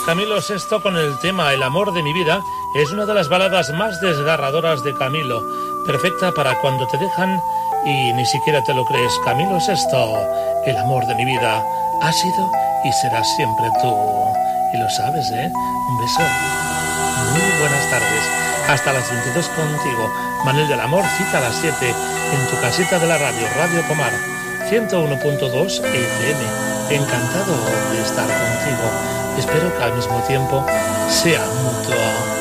Camilo VI con el tema El amor de mi vida es una de las baladas más desgarradoras de Camilo, perfecta para cuando te dejan y ni siquiera te lo crees. Camilo VI, el amor de mi vida, ha sido y será siempre tú. Y lo sabes, ¿eh? Un beso. Muy buenas tardes. Hasta las 22 contigo. Manuel del Amor, cita a las 7 en tu casita de la radio, Radio Pomar, 101.2 FM. Encantado de estar contigo. Espero que al mismo tiempo sea mutuo.